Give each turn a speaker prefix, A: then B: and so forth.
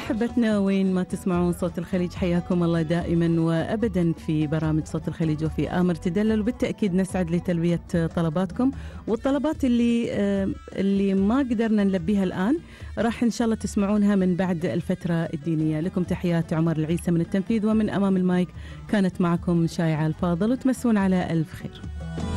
A: أحبتنا وين ما تسمعون صوت الخليج، حياكم الله دائما وأبدا في برامج صوت الخليج وفي آمر تدلل، وبالتأكيد نسعد لتلبية طلباتكم، والطلبات اللي ما قدرنا نلبيها الآن راح إن شاء الله تسمعونها من بعد الفترة الدينية. لكم تحيات عمر العيسى من التنفيذ، ومن أمام المايك كانت معكم شايعة الفاضل، وتمسون على ألف خير.